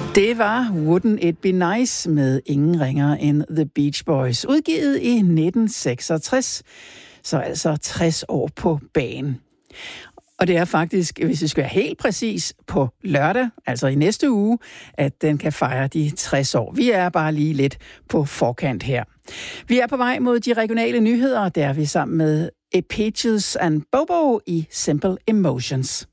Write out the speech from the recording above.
Det var Wouldn't It Be Nice med ingen ringere end The Beach Boys, udgivet i 1966, så altså 60 år på banen. Og det er faktisk, hvis vi skal være helt præcis, på lørdag, altså i næste uge, at den kan fejre de 60 år. Vi er bare lige lidt på forkant her. Vi er på vej mod de regionale nyheder, og der er vi sammen med Peaches and Bobo i Simple Emotions.